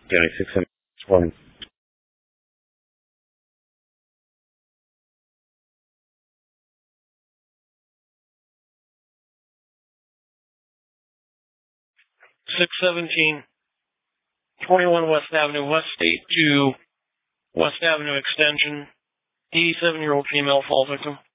County 671. (617) 21 West Avenue, West State to West Avenue Extension. 87-year-old female fall victim.